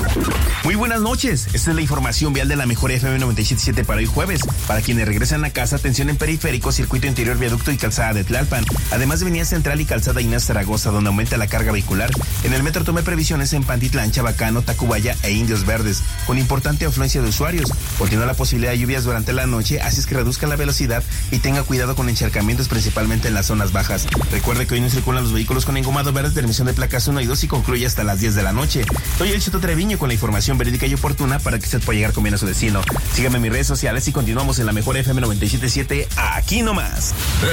Muy buenas noches, esta es la información vial de la mejor FM 97.7 para hoy jueves. Para quienes regresan a casa, atención en periférico, circuito interior, viaducto y calzada de Tlalpan. Además de avenida Central y calzada Inés Zaragoza, donde aumenta la carga vehicular. En el metro tome previsiones en Pantitlán, Chabacano, Tacubaya e Indios Verdes, con importante afluencia de usuarios. Continúa la posibilidad de lluvias durante la noche, así es que reduzca la velocidad y tenga cuidado con encharcamientos, principalmente en las zonas bajas. Recuerde que hoy no circulan los vehículos con engomado verde de emisión de placas 1 y 2 y concluye hasta las 10 de la noche. Soy el Cheto Treviño con la información verídica y oportuna para que usted pueda llegar con bien a su destino. Sígame en mis redes sociales y continuamos en la mejor FM 97.7 aquí nomás.